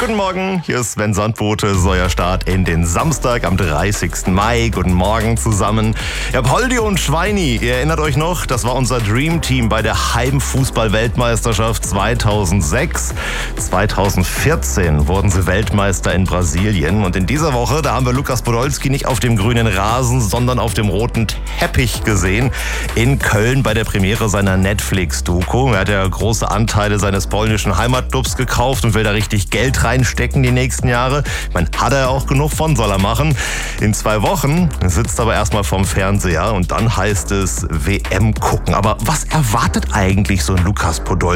Guten Morgen, hier ist Sven Sandbote, Start in den Samstag am 30. Mai. Guten Morgen zusammen. Ja, Poldi und Schweini, ihr erinnert euch noch, das war unser Dream Team bei der Heimfußball-Weltmeisterschaft 2006. 2014 wurden sie Weltmeister in Brasilien. Und in dieser Woche, da haben wir Lukas Podolski nicht auf dem grünen Rasen, sondern auf dem roten Teppich gesehen. In Köln bei der Premiere seiner Netflix-Doku. Er hat ja große Anteile seines polnischen Heimatclubs gekauft und will da richtig Geld reinstecken die nächsten Jahre. Ich meine, hat er auch genug von, soll er machen. In 2 Wochen sitzt er aber erstmal vorm Fernseher und dann heißt es WM gucken. Aber was erwartet eigentlich so ein Lukas Podolski